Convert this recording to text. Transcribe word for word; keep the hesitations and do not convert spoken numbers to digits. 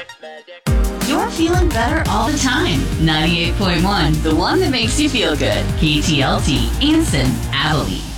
You're feeling better all the time. ninety-eight point one, the one that makes you feel good. K T L T, Anson, Abilene.